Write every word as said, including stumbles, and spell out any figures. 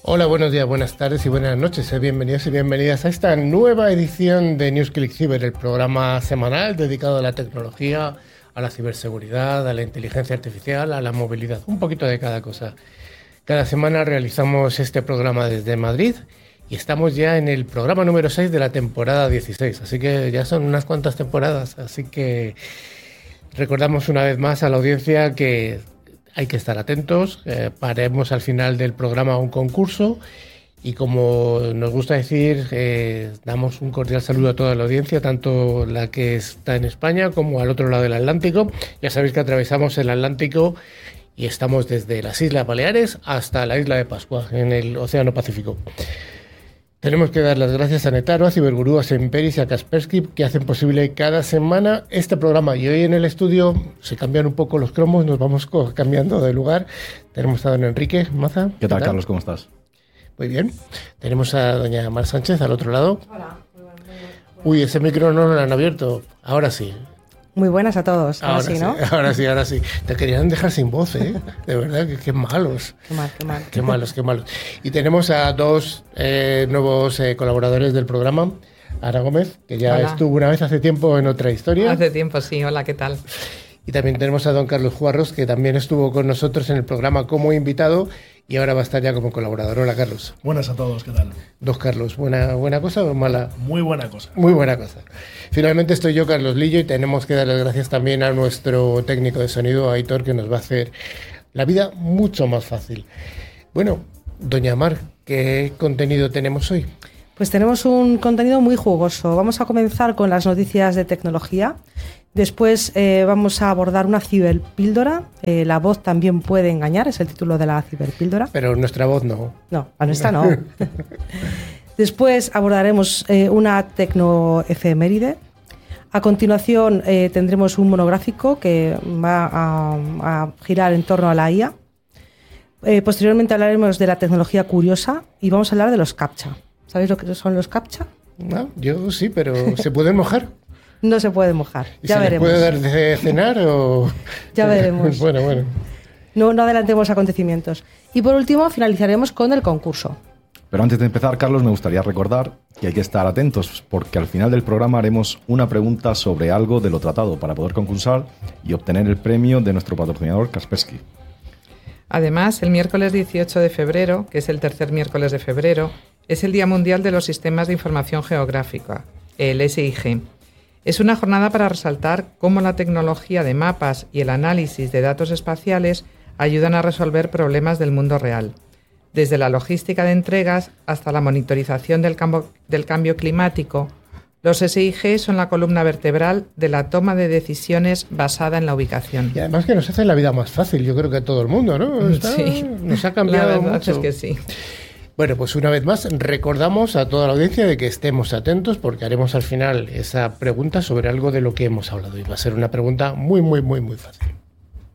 Hola, buenos días, buenas tardes y buenas noches. Bienvenidos y bienvenidas a esta nueva edición de NewsClick Cyber, el programa semanal dedicado a la tecnología, a la ciberseguridad, a la inteligencia artificial, a la movilidad, un poquito de cada cosa. Cada semana realizamos este programa desde Madrid y estamos ya en el programa número seis de la temporada dieciséis, así que ya son unas cuantas temporadas, así que recordamos una vez más a la audiencia que hay que estar atentos, eh, haremos al final del programa un concurso y, como nos gusta decir, eh, damos un cordial saludo a toda la audiencia, tanto la que está en España como al otro lado del Atlántico. Ya sabéis que atravesamos el Atlántico y estamos desde las Islas Baleares hasta la isla de Pascua, en el Océano Pacífico. Tenemos que dar las gracias a Netaro, a Cibergurú, a Semperis y a Kaspersky, que hacen posible cada semana este programa. Y hoy en el estudio se cambian un poco los cromos, nos vamos cambiando de lugar. Tenemos a don Enrique Maza. ¿Qué tal, Carlos? ¿Cómo estás? Muy bien. Tenemos a doña Mar Sánchez al otro lado. Hola. Muy bueno, muy bueno. Uy, ese micro no lo han abierto. Ahora sí. Muy buenas a todos. Ahora, ahora sí, ¿no? Sí, ahora sí, ahora sí. Te querían dejar sin voz, ¿eh? De verdad, que qué malos. Qué mal, qué mal. Qué malos, qué malos. Y tenemos a dos eh, nuevos eh, colaboradores del programa. Ana Gómez, que ya Hola. Estuvo una vez hace tiempo en otra historia. Hace tiempo, sí. Hola, ¿qué tal? Y también tenemos a don Carlos Juarros, que también estuvo con nosotros en el programa como invitado y ahora va a estar ya como colaborador. Hola, Carlos. Buenas a todos, ¿qué tal? Dos Carlos, ¿buena, buena cosa o mala? Muy buena cosa. Muy buena cosa. Finalmente estoy yo, Carlos Lillo, y tenemos que dar las gracias también a nuestro técnico de sonido, Aitor, que nos va a hacer la vida mucho más fácil. Bueno, doña Mar, ¿qué contenido tenemos hoy? Pues tenemos un contenido muy jugoso. Vamos a comenzar con las noticias de tecnología. Después eh, vamos a abordar una ciberpíldora. Eh, la voz también puede engañar, es el título de la ciberpíldora. Pero nuestra voz no. No, a nuestra no. Después abordaremos eh, una tecnoefeméride. A continuación eh, tendremos un monográfico que va a, a girar en torno a la I A. Eh, posteriormente hablaremos de la tecnología curiosa y vamos a hablar de los CAPTCHA. ¿Sabéis lo que son los CAPTCHA? No, yo sí, pero ¿se pueden mojar? No se puede mojar, ¿Y ya se veremos. les puede dar de cenar o...? Ya veremos. Bueno, bueno. No, no adelantemos acontecimientos. Y por último finalizaremos con el concurso. Pero antes de empezar, Carlos, me gustaría recordar que hay que estar atentos, porque al final del programa haremos una pregunta sobre algo de lo tratado para poder concursar y obtener el premio de nuestro patrocinador Kaspersky. Además, el miércoles dieciocho de febrero, que es el tercer miércoles de febrero, es el Día Mundial de los Sistemas de Información Geográfica, el S I G. Es una jornada para resaltar cómo la tecnología de mapas y el análisis de datos espaciales ayudan a resolver problemas del mundo real, desde la logística de entregas hasta la monitorización del cambio, del cambio climático. Los S I G son la columna vertebral de la toma de decisiones basada en la ubicación. Y además que nos hace la vida más fácil, yo creo que a todo el mundo, ¿no? Está, Sí, nos ha cambiado la verdad mucho. es que sí. Bueno, pues una vez más recordamos a toda la audiencia de que estemos atentos porque haremos al final esa pregunta sobre algo de lo que hemos hablado y va a ser una pregunta muy, muy, muy, muy fácil.